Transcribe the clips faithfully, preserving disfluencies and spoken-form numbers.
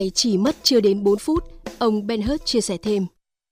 chỉ mất chưa đến bốn phút, ông Ben Hurt chia sẻ thêm.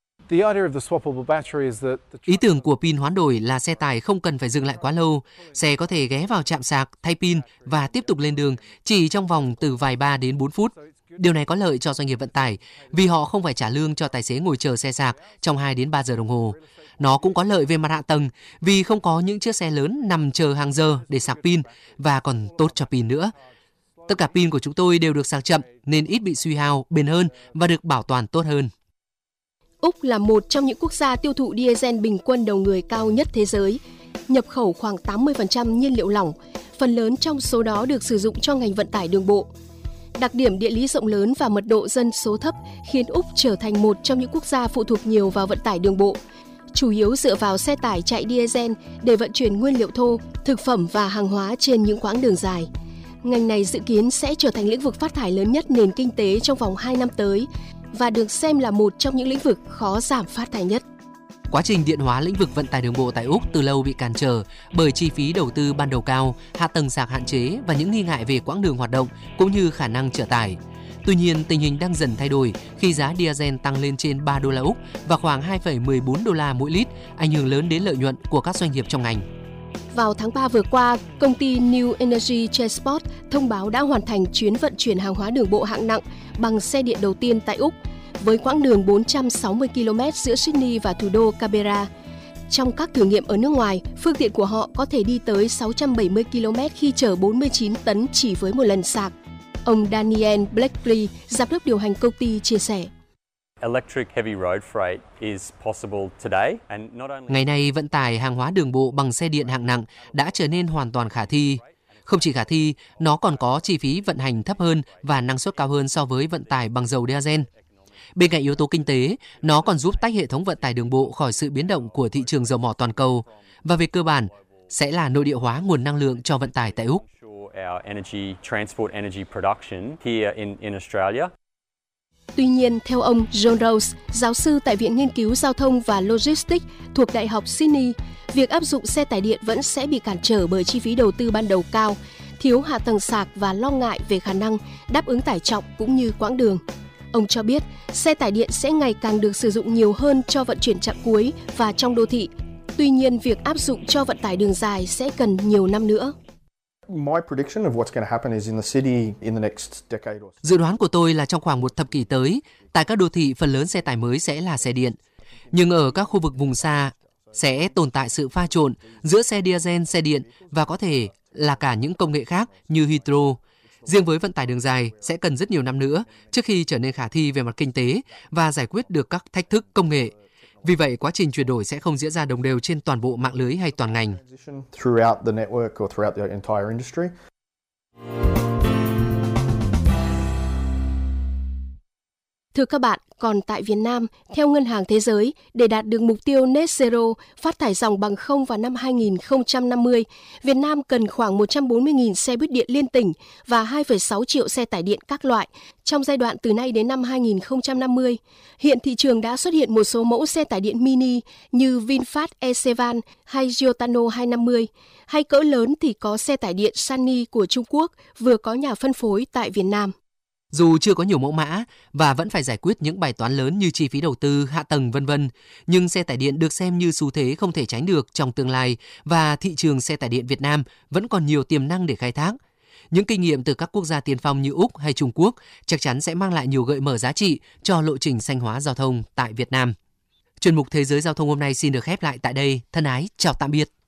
Ý tưởng của pin hoán đổi là xe tải không cần phải dừng lại quá lâu, xe có thể ghé vào trạm sạc, thay pin và tiếp tục lên đường chỉ trong vòng từ vài ba đến bốn phút. Điều này có lợi cho doanh nghiệp vận tải vì họ không phải trả lương cho tài xế ngồi chờ xe sạc trong hai đến ba giờ đồng hồ. Nó cũng có lợi về mặt hạ tầng vì không có những chiếc xe lớn nằm chờ hàng giờ để sạc pin và còn tốt cho pin nữa. Tất cả pin của chúng tôi đều được sạc chậm nên ít bị suy hao, bền hơn và được bảo toàn tốt hơn. Úc là một trong những quốc gia tiêu thụ diesel bình quân đầu người cao nhất thế giới, nhập khẩu khoảng tám mươi phần trăm nhiên liệu lỏng, phần lớn trong số đó được sử dụng cho ngành vận tải đường bộ. Đặc điểm địa lý rộng lớn và mật độ dân số thấp khiến Úc trở thành một trong những quốc gia phụ thuộc nhiều vào vận tải đường bộ, chủ yếu dựa vào xe tải chạy diesel để vận chuyển nguyên liệu thô, thực phẩm và hàng hóa trên những quãng đường dài. Ngành này dự kiến sẽ trở thành lĩnh vực phát thải lớn nhất nền kinh tế trong vòng hai năm tới và được xem là một trong những lĩnh vực khó giảm phát thải nhất. Quá trình điện hóa lĩnh vực vận tải đường bộ tại Úc từ lâu bị cản trở bởi chi phí đầu tư ban đầu cao, hạ tầng sạc hạn chế và những nghi ngại về quãng đường hoạt động cũng như khả năng chở tải. Tuy nhiên, tình hình đang dần thay đổi khi giá diesel tăng lên trên ba đô la Úc và khoảng hai phẩy mười bốn đô la mỗi lít, ảnh hưởng lớn đến lợi nhuận của các doanh nghiệp trong ngành. Vào tháng ba vừa qua, công ty New Energy Transport thông báo đã hoàn thành chuyến vận chuyển hàng hóa đường bộ hạng nặng bằng xe điện đầu tiên tại Úc, với quãng đường bốn trăm sáu mươi ki lô mét giữa Sydney và thủ đô Canberra. Trong các thử nghiệm ở nước ngoài, phương tiện của họ có thể đi tới sáu trăm bảy mươi ki lô mét khi chở bốn mươi chín tấn chỉ với một lần sạc. Ông Daniel Blackley, giám đốc điều hành công ty, chia sẻ. Ngày nay, vận tải hàng hóa đường bộ bằng xe điện hạng nặng đã trở nên hoàn toàn khả thi. Không chỉ khả thi, nó còn có chi phí vận hành thấp hơn và năng suất cao hơn so với vận tải bằng dầu diesel. Bên cạnh yếu tố kinh tế, nó còn giúp tách hệ thống vận tải đường bộ khỏi sự biến động của thị trường dầu mỏ toàn cầu và về cơ bản sẽ là nội địa hóa nguồn năng lượng cho vận tải tại Úc. Tuy nhiên, theo ông John Rose, giáo sư tại Viện Nghiên cứu Giao thông và Logistics thuộc Đại học Sydney, việc áp dụng xe tải điện vẫn sẽ bị cản trở bởi chi phí đầu tư ban đầu cao, thiếu hạ tầng sạc và lo ngại về khả năng đáp ứng tải trọng cũng như quãng đường. Ông cho biết, xe tải điện sẽ ngày càng được sử dụng nhiều hơn cho vận chuyển chặng cuối và trong đô thị. Tuy nhiên, việc áp dụng cho vận tải đường dài sẽ cần nhiều năm nữa. Dự đoán của tôi là trong khoảng một thập kỷ tới, tại các đô thị phần lớn xe tải mới sẽ là xe điện. Nhưng ở các khu vực vùng xa sẽ tồn tại sự pha trộn giữa xe diesel, xe điện và có thể là cả những công nghệ khác như hydro. Riêng với vận tải đường dài sẽ cần rất nhiều năm nữa trước khi trở nên khả thi về mặt kinh tế và giải quyết được các thách thức công nghệ. Vì vậy, quá trình chuyển đổi sẽ không diễn ra đồng đều trên toàn bộ mạng lưới hay toàn ngành. Thưa các bạn, còn tại Việt Nam, theo Ngân hàng Thế giới, để đạt được mục tiêu Net Zero, phát thải ròng bằng không vào năm hai nghìn không trăm năm mươi, Việt Nam cần khoảng một trăm bốn mươi nghìn xe buýt điện liên tỉnh và hai phẩy sáu triệu xe tải điện các loại trong giai đoạn từ nay đến năm hai nghìn không trăm năm mươi. Hiện thị trường đã xuất hiện một số mẫu xe tải điện mini như VinFast e-Sevan hay Giotano hai năm mươi, hay cỡ lớn thì có xe tải điện Sunny của Trung Quốc vừa có nhà phân phối tại Việt Nam. Dù chưa có nhiều mẫu mã và vẫn phải giải quyết những bài toán lớn như chi phí đầu tư, hạ tầng vân vân, nhưng xe tải điện được xem như xu thế không thể tránh được trong tương lai và thị trường xe tải điện Việt Nam vẫn còn nhiều tiềm năng để khai thác. Những kinh nghiệm từ các quốc gia tiên phong như Úc hay Trung Quốc chắc chắn sẽ mang lại nhiều gợi mở giá trị cho lộ trình xanh hóa giao thông tại Việt Nam. Chuyên mục Thế giới Giao thông hôm nay xin được khép lại tại đây. Thân ái, chào tạm biệt.